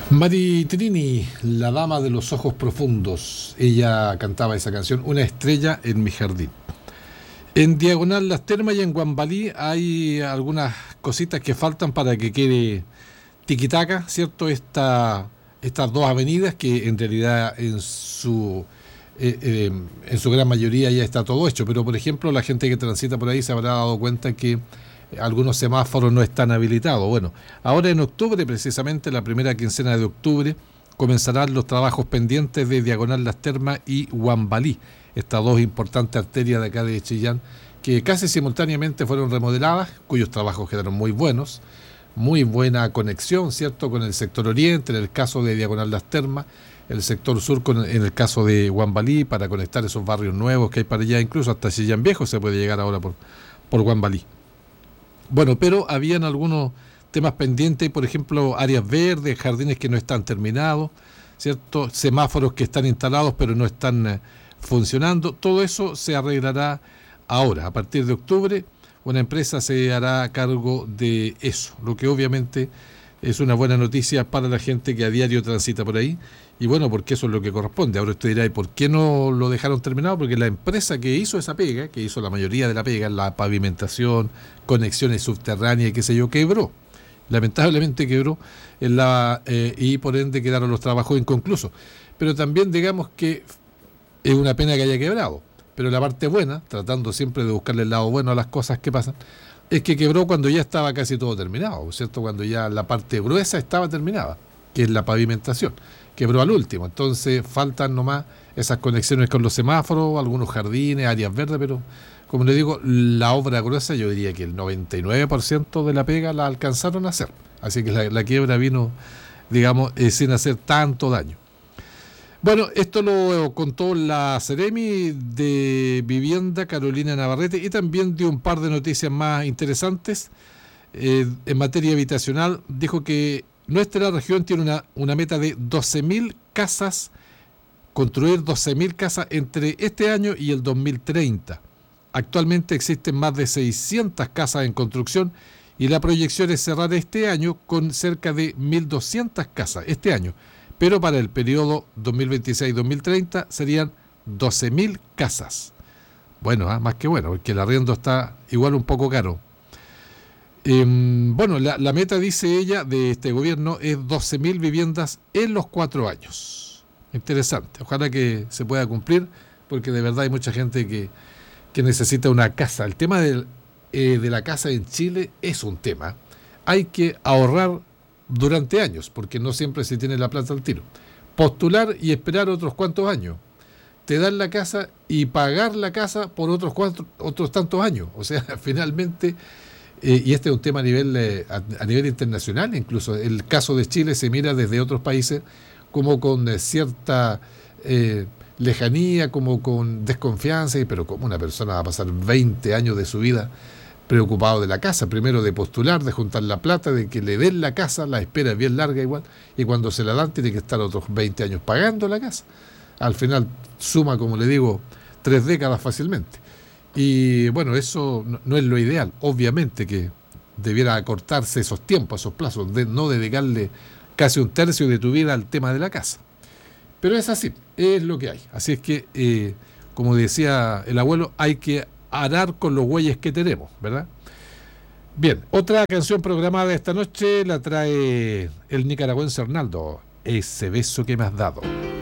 Mari Trini, la dama de los ojos profundos, ella cantaba esa canción, Una estrella en mi jardín. En Diagonal Las Termas y en Guambalí hay algunas cositas que faltan para que quede tiquitaca, ¿cierto? Estas dos avenidas que en realidad en su gran mayoría ya está todo hecho, pero por ejemplo la gente que transita por ahí se habrá dado cuenta que algunos semáforos no están habilitados. Bueno, ahora en octubre, precisamente la primera quincena de octubre, comenzarán los trabajos pendientes de Diagonal Las Termas y Huambalí, estas dos importantes arterias de acá de Chillán, que casi simultáneamente fueron remodeladas, cuyos trabajos quedaron muy buenos, muy buena conexión, ¿cierto?, con el sector oriente, en el caso de Diagonal Las Termas, el sector sur en el caso de Huambalí, para conectar esos barrios nuevos que hay para allá, incluso hasta Chillán Viejo se puede llegar ahora por Huambalí. Bueno, pero habían algunos temas pendientes, por ejemplo, áreas verdes, jardines que no están terminados, ¿cierto? Semáforos que están instalados pero no están funcionando. Todo eso se arreglará ahora. A partir de octubre, una empresa se hará cargo de eso, lo que obviamente es una buena noticia para la gente que a diario transita por ahí. Y bueno, porque eso es lo que corresponde. Ahora usted dirá, ¿y por qué no lo dejaron terminado? Porque la empresa que hizo esa pega, que hizo la mayoría de la pega, la pavimentación, conexiones subterráneas y qué sé yo, quebró. Lamentablemente quebró y por ende quedaron los trabajos inconclusos. Pero también digamos que es una pena que haya quebrado. Pero la parte buena, tratando siempre de buscarle el lado bueno a las cosas que pasan, es que quebró cuando ya estaba casi todo terminado, ¿cierto? Cuando ya la parte gruesa estaba terminada, que es la pavimentación. Quebró al último, entonces faltan nomás esas conexiones con los semáforos, algunos jardines, áreas verdes, pero como le digo, la obra gruesa yo diría que el 99% de la pega la alcanzaron a hacer, así que la quiebra vino, digamos, sin hacer tanto daño. Bueno, esto lo contó la Seremi de Vivienda, Carolina Navarrete, y también dio un par de noticias más interesantes. En materia habitacional, dijo que nuestra región tiene una meta de 12.000 casas, construir 12.000 casas entre este año y el 2030. Actualmente existen más de 600 casas en construcción y la proyección es cerrar este año con cerca de 1.200 casas, este año. Pero para el periodo 2026-2030 serían 12.000 casas. Bueno, más que bueno, porque el arriendo está igual un poco caro. Bueno, la meta, dice ella, de este gobierno es 12.000 viviendas en los 4 años. Interesante, ojalá que se pueda cumplir, porque de verdad hay mucha gente que necesita una casa. El tema de la casa en Chile es un tema. Hay que ahorrar durante años, porque no siempre se tiene la plata al tiro. Postular y esperar otros cuantos años. Te dan la casa y pagar la casa por otros tantos años. O sea, finalmente, y este es un tema a nivel internacional, incluso el caso de Chile se mira desde otros países como con cierta lejanía, como con desconfianza, pero como una persona va a pasar 20 años de su vida preocupado de la casa, primero de postular, de juntar la plata, de que le den la casa, la espera es bien larga igual, y cuando se la dan tiene que estar otros 20 años pagando la casa. Al final suma, como le digo, 3 décadas fácilmente. Y bueno, eso no es lo ideal, obviamente que debiera acortarse esos tiempos, esos plazos, de no dedicarle casi un tercio de tu vida al tema de la casa. Pero es así, es lo que hay. Así es que, como decía el abuelo, hay que arar con los bueyes que tenemos, ¿verdad? Bien, otra canción programada esta noche la trae el nicaragüense Arnaldo, Ese beso que me has dado.